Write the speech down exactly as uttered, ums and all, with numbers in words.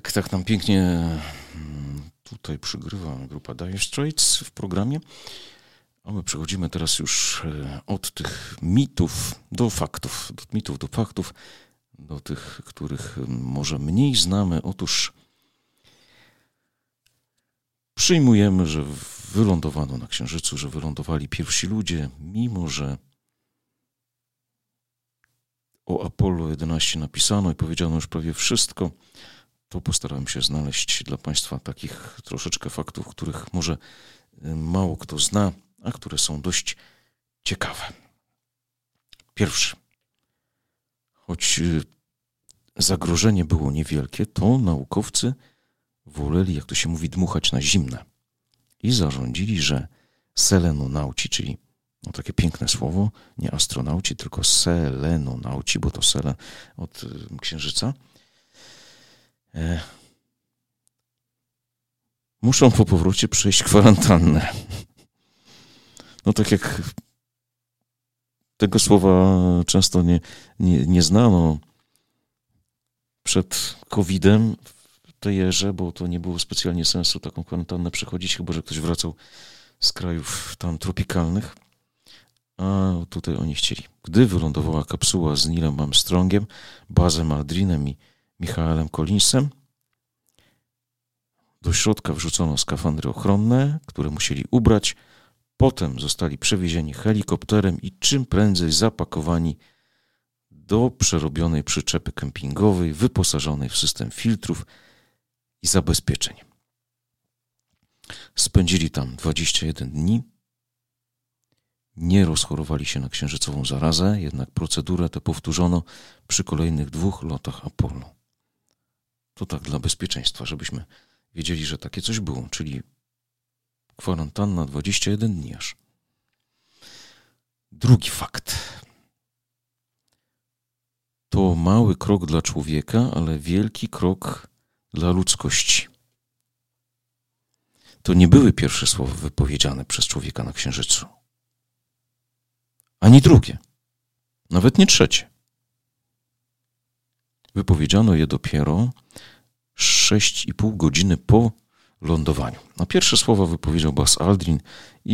tak, tak nam pięknie tutaj przygrywa grupa Dire Straits w programie. A my przechodzimy teraz już od tych mitów do faktów, od mitów do faktów, do tych, których może mniej znamy. Otóż przyjmujemy, że wylądowano na Księżycu, że wylądowali pierwsi ludzie, mimo że o Apollo jedenaście napisano i powiedziano już prawie wszystko, to postarałem się znaleźć dla Państwa takich troszeczkę faktów, których może mało kto zna, a które są dość ciekawe. Pierwszy. Choć zagrożenie było niewielkie, to naukowcy woleli, jak to się mówi, dmuchać na zimne i zarządzili, że selenonauci, czyli no takie piękne słowo, nie astronauci, tylko selenonauci, bo to sele od Księżyca, e, muszą po powrocie przejść kwarantannę. No tak jak tego słowa często nie, nie, nie znano przed kowidem w tej erze, bo to nie było specjalnie sensu taką kwarantannę przechodzić, chyba że ktoś wracał z krajów tam tropikalnych. A tutaj oni chcieli. Gdy wylądowała kapsuła z Neilem Armstrongiem, Buzzem Aldrinem i Michaelem Collinsem, do środka wrzucono skafandry ochronne, które musieli ubrać. Potem zostali przewiezieni helikopterem i czym prędzej zapakowani do przerobionej przyczepy kempingowej, wyposażonej w system filtrów i zabezpieczeń. Spędzili tam dwadzieścia jeden dni. Nie rozchorowali się na księżycową zarazę, jednak procedurę tę powtórzono przy kolejnych dwóch lotach Apollo. To tak dla bezpieczeństwa, żebyśmy wiedzieli, że takie coś było, czyli kwarantanna dwadzieścia jeden dni aż. Drugi fakt. To mały krok dla człowieka, ale wielki krok dla ludzkości. To nie były pierwsze słowa wypowiedziane przez człowieka na Księżycu. Ani drugie. Nawet nie trzecie. Wypowiedziano je dopiero sześć i pół godziny po lądowaniu. A pierwsze słowa wypowiedział Buzz Aldrin i